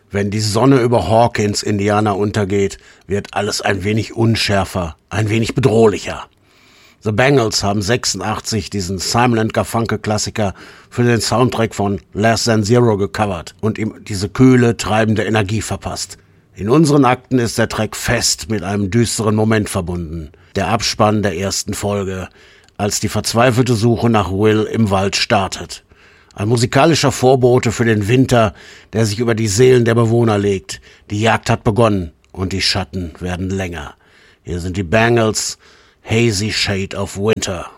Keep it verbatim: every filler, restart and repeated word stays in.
Wenn die Sonne über Hawkins, Indiana, untergeht, wird alles ein wenig unschärfer, ein wenig bedrohlicher. The Bangles haben sechsundachtzig diesen Simon and Garfunkel-Klassiker für den Soundtrack von Less Than Zero gecovert und ihm diese kühle, treibende Energie verpasst. In unseren Akten ist der Track fest mit einem düsteren Moment verbunden. Der Abspann der ersten Folge, als die verzweifelte Suche nach Will im Wald startet. Ein musikalischer Vorbote für den Winter, der sich über die Seelen der Bewohner legt. Die Jagd hat begonnen und die Schatten werden länger. Hier sind die Bangles, Hazy Shade of Winter.